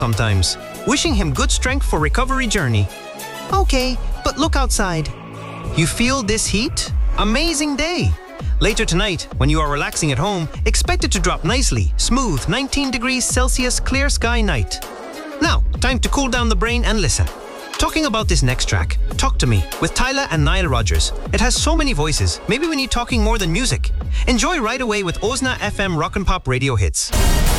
sometimes, wishing him good strength for recovery journey. Okay, but look outside. You feel this heat? Amazing day! Later tonight, when you are relaxing at home, expect it to drop nicely, smooth 19 degrees Celsius clear sky night. Now, time to cool down the brain and listen. Talking about this next track, Talk to Me, with Tyla and Nile Rodgers. It has so many voices, maybe we need talking more than music. Enjoy right away with Ozna FM Rock and Pop Radio Hits.